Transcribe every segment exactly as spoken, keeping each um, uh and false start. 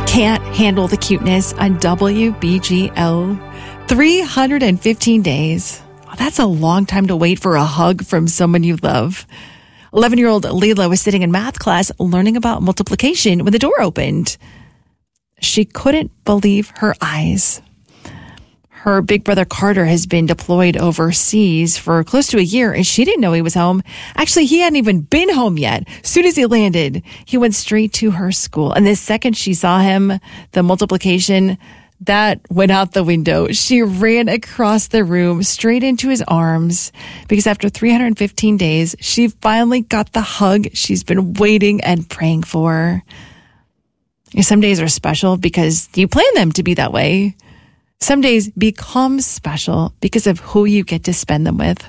Can't Handle the Cuteness on W B G L. three hundred fifteen days. Oh, that's a long time to wait for a hug from someone you love. eleven-year-old Leela was sitting in math class learning about multiplication when the door opened. She couldn't believe her eyes. Her big brother Carter has been deployed overseas for close to a year, and she didn't know he was home. Actually, he hadn't even been home yet. As soon as he landed, he went straight to her school. And the second she saw him, the multiplication, that went out the window. She ran across the room straight into his arms because after three hundred fifteen days, she finally got the hug she's been waiting and praying for. Some days are special because you plan them to be that way. Some days become special because of who you get to spend them with.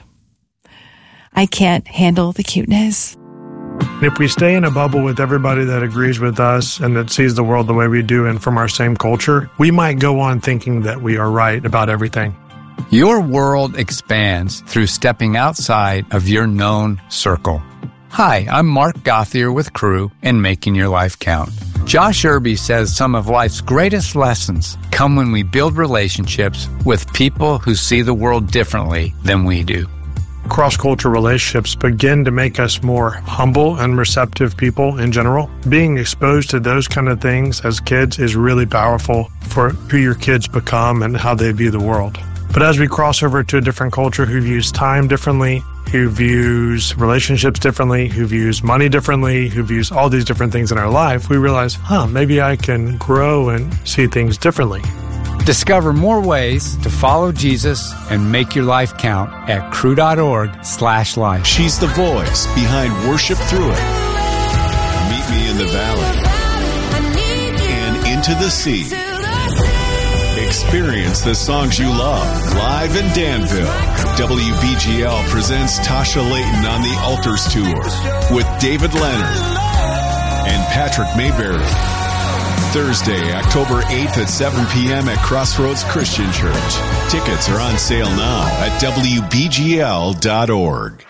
I can't handle the cuteness. If we stay in a bubble with everybody that agrees with us and that sees the world the way we do and from our same culture, we might go on thinking that we are right about everything. Your world expands through stepping outside of your known circle. Hi, I'm Mark Gothier with Crew and Making Your Life Count. Josh Irby says some of life's greatest lessons come when we build relationships with people who see the world differently than we do. Cross-cultural relationships begin to make us more humble and receptive people in general. Being exposed to those kind of things as kids is really powerful for who your kids become and how they view the world. But as we cross over to a different culture who views time differently, who views relationships differently, who views money differently, who views all these different things in our life, we realize, huh, maybe I can grow and see things differently. Discover more ways to follow Jesus and make your life count at crew.org slash life. She's the voice behind Worship Through It. Meet Me in the Valley and Into the Sea. Experience the songs you love live in Danville. W B G L presents Tasha Layton on the Altars Tour with David Leonard and Patrick Mayberry. Thursday, October eighth at seven p.m. at Crossroads Christian Church. Tickets are on sale now at W B G L dot org.